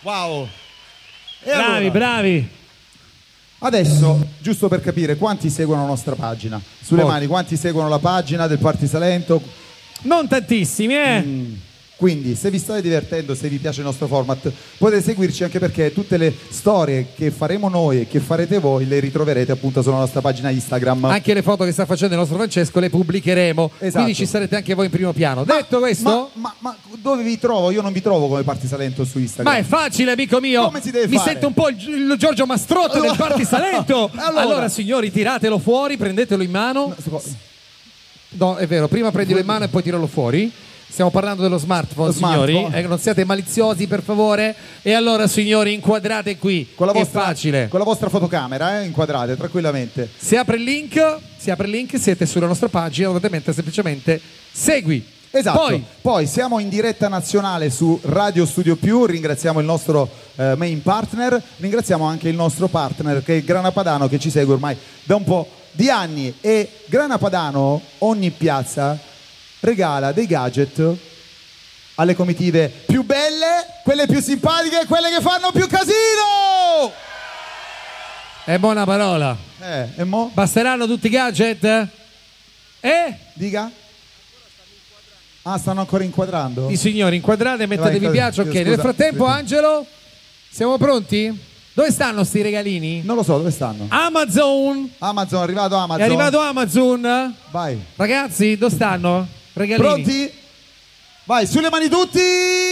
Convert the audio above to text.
Wow. Bravi, bravi. Adesso, giusto per capire, quanti seguono la nostra pagina? Sulle Molti. mani, quanti seguono la pagina del Party Salento? Non tantissimi, eh? Quindi, se vi state divertendo, se vi piace il nostro format, potete seguirci anche perché tutte le storie che faremo noi e che farete voi le ritroverete appunto sulla nostra pagina Instagram. Anche le foto che sta facendo il nostro Francesco le pubblicheremo. Esatto. Quindi ci sarete anche voi in primo piano. Detto questo, Ma dove vi trovo? Io non vi trovo come Party Salento su Instagram. ma è facile, amico mio. Come si deve Mi fare? sento un po' il Giorgio Mastrotto del Party Salento. Allora. Signori, tiratelo fuori, prendetelo in mano. No, è vero, prima prendilo in mano e poi tiralo fuori. Stiamo parlando dello smartphone, Lo signori. smartphone. Non siate maliziosi, per favore. E allora, signori, inquadrate qui. Con la è vostra, facile. con la vostra fotocamera, inquadrate tranquillamente. Si apre il link, siete sulla nostra pagina, dovete mettere semplicemente segui. Esatto. Poi siamo in diretta nazionale su Radio Studio Più, ringraziamo il nostro main partner, ringraziamo anche il nostro partner che è Grana Padano, che ci segue ormai da un po' di anni, e Grana Padano ogni piazza regala dei gadget alle comitive più belle, quelle più simpatiche, quelle che fanno più casino. È buona parola. E mo? Basteranno tutti i gadget? Dica? Ah, stanno ancora inquadrando? I signori, inquadrate, mettete mi piace, ok. scusa, Nel frattempo, scusa. Angelo, siamo pronti? Dove stanno sti regalini? Non lo so, dove stanno? Amazon! Amazon, è arrivato Amazon. È arrivato Amazon? Vai. Ragazzi, dove stanno? Regalini. Pronti? Vai, sulle mani tutti!